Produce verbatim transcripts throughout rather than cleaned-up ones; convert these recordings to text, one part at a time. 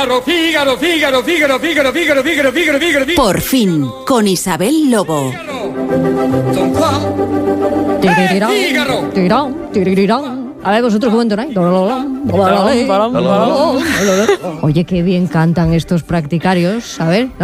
Fígaro, Fígaro, Fígaro, Fígaro, Fígaro, Fígaro, Fígaro, Fígaro, Fígaro. Por fin, con Isabel Lobo. Son Juan. Tirirán, Fígaro. tirirán, tirirán. A ver, vosotros cómo entonáis. Oye, qué bien cantan estos practicarios. A ver.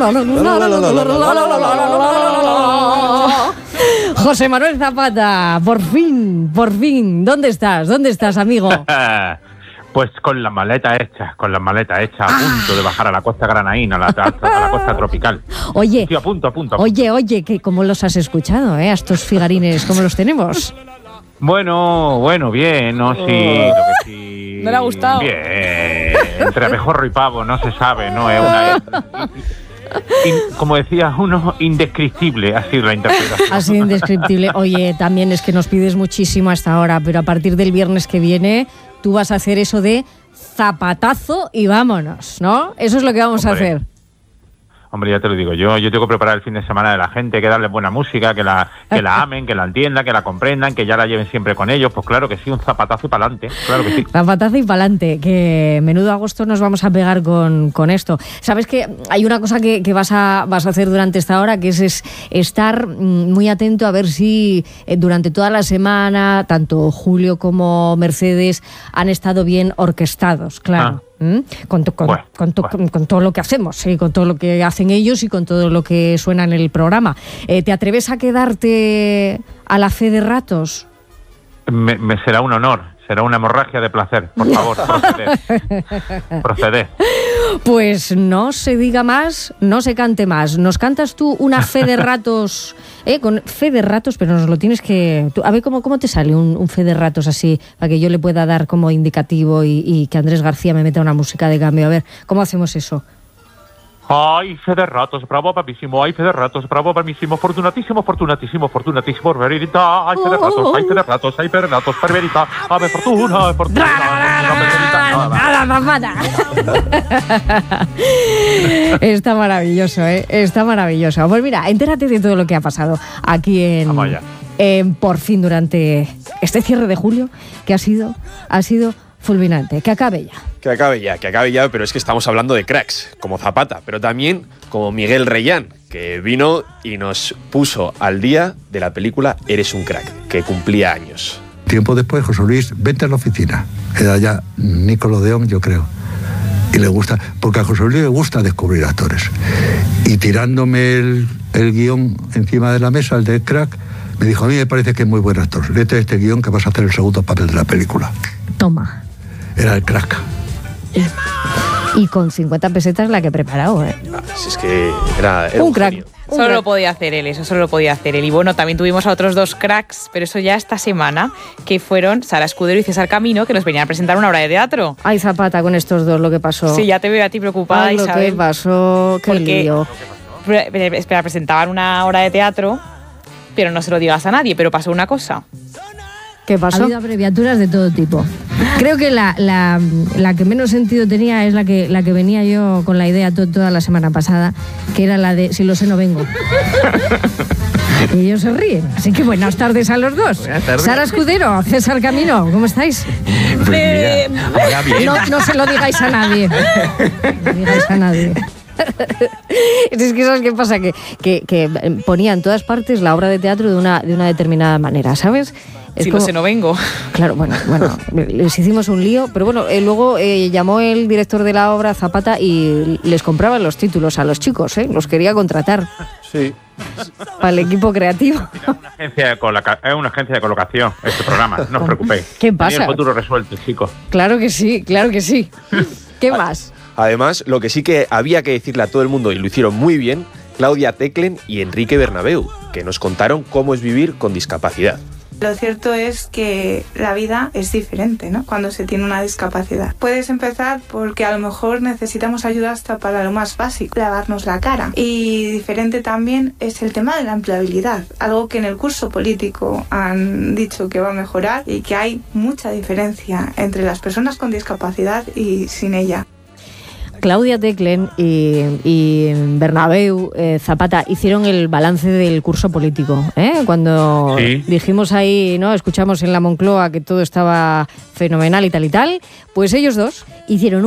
José Manuel Zapata, por fin, por fin. ¿Dónde estás? ¿Dónde estás, amigo? Pues con la maleta hecha, con la maleta hecha, a punto de bajar a la costa granaína, a la, a la costa tropical. Oye, Sí, a punto, a punto. a punto. oye, oye, que ¿cómo los has escuchado, eh? A estos figarines, ¿cómo los tenemos? Bueno, bueno, bien, no, sí, lo que sí... ¿No le ha gustado? Bien, entre abejorro y pavo, no se sabe, ¿no? Es una... in- como decía uno, indescriptible ha sido la interpretación. Ha sido indescriptible. Oye, también es que nos pides muchísimo hasta ahora, pero a partir del viernes que viene tú vas a hacer eso de zapatazo y vámonos, ¿no? Eso es lo que vamos Hombre. a hacer. Hombre, ya te lo digo yo, yo tengo que preparar el fin de semana de la gente, que darle buena música, que la que la amen, que la entiendan, que la comprendan, que ya la lleven siempre con ellos. Pues claro que sí, un zapatazo y para adelante, claro que sí. Zapatazo y pa'lante, que menudo agosto nos vamos a pegar con, con esto. Sabes que hay una cosa que, que vas, a, vas a hacer durante esta hora, que es, es estar mm, muy atento a ver si eh, durante toda la semana, tanto Julio como Mercedes han estado bien orquestados, claro. Ah. ¿Mm? Con, to- con, Bueno, con, to- bueno. con- con todo lo que hacemos, sí, con todo lo que hacen ellos y con todo lo que suena en el programa. Eh, ¿Te atreves a quedarte a la fe de ratos? Me, me será un honor, será una hemorragia de placer. Por favor, proceded. Proceded. Pues no se diga más, no se cante más. Nos cantas tú una fe de ratos, ¿eh? Con fe de ratos, pero nos lo tienes que... tú- a ver, ¿cómo, cómo te sale un, un fe de ratos así? Para que yo le pueda dar como indicativo y, y que Andrés García me meta una música de cambio. A ver, ¿cómo hacemos eso? Ay, fe de ratos, bravo, papísimo, ay, fe de ratos, bravo, papísimo, fortunatísimo, fortunatísimo, fortunatísimo, perverita, ay, fe de ratos, ay, fe de ratos, ay, fe de ratos, perverita, ave fortuna, ave fortuna, ¡Nada, Está maravilloso, ¿eh? Está maravilloso. Pues mira, entérate de todo lo que ha pasado aquí en... Vamos allá. en Por Fin durante este cierre de julio, que ha sido, ha sido fulminante. Que acabe ya. Que acabe ya, que acabe ya, pero es que estamos hablando de cracks, como Zapata, pero también como Miguel Reyán, que vino y nos puso al día de la película Eres un crack, que cumplía años. Tiempo después, José Luis, vente a la oficina. Era ya Nickelodeon, yo creo. Y le gusta, porque a José Luis le gusta descubrir actores. Y tirándome el, el guión encima de la mesa, el de Crack, me dijo, a mí me parece que es muy buen actor. Léete este guión que vas a hacer el segundo papel de la película. Toma. Era el Crack. Y con cincuenta pesetas la que he preparado, ¿eh? Ah, si es que era, era Un un, crack. genio. Un Solo crack. lo podía hacer él, eso solo lo podía hacer él. Y bueno, también tuvimos a otros dos cracks, pero eso ya esta semana, que fueron Sara Escudero y César Camino, que nos venían a presentar una obra de teatro. Ay, Zapata, con estos dos lo que pasó. Sí, ya te veo a ti preocupada, Ay, lo Isabel. que pasó, qué Porque- lío. Pre- pre- Espera, presentaban una obra de teatro, pero no se lo digas a nadie, pero pasó una cosa. ¿Qué Ha pasó? habido abreviaturas de todo tipo. Creo que la, la, la que menos sentido tenía es la que, la que venía yo con la idea to- toda la semana pasada, que era la de si lo sé no vengo. Y ellos se ríen. Así que buenas tardes a los dos. Buenas tardes. Sara Escudero, César Camino, ¿cómo estáis? Pues mira, ahora bien. No, no se lo digáis a nadie. No digáis a nadie. Es que ¿sabes qué pasa? Que, que, que ponía en todas partes la obra de teatro de una, de una determinada manera, ¿sabes? Es Si como- lo sé, no vengo. Claro, bueno, bueno, les hicimos un lío, pero bueno, eh, luego eh, llamó el director de la obra, Zapata, y les compraba los títulos a los chicos, ¿eh? Los quería contratar Sí. para el equipo creativo. Es una agencia de, coloca- es una agencia de colocación, este programa, no os preocupéis. ¿Qué Tenéis pasa? el futuro resuelto, chicos. Claro que sí, claro que sí. ¿Qué más? Además, lo que sí que había que decirle a todo el mundo, y lo hicieron muy bien, Claudia Teclen y Enrique Bernabeu, que nos contaron cómo es vivir con discapacidad. Lo cierto es que la vida es diferente, ¿no? Cuando se tiene una discapacidad. Puedes empezar porque a lo mejor necesitamos ayuda hasta para lo más básico, lavarnos la cara. Y diferente también es el tema de la empleabilidad, algo que en el curso político han dicho que va a mejorar y que hay mucha diferencia entre las personas con discapacidad y sin ella. Claudia Teclen y, y Bernabeu, eh, Zapata, hicieron el balance del curso político, ¿eh? Cuando Sí. dijimos ahí, ¿no? Escuchamos en la Moncloa que todo estaba fenomenal y tal y tal, pues ellos dos hicieron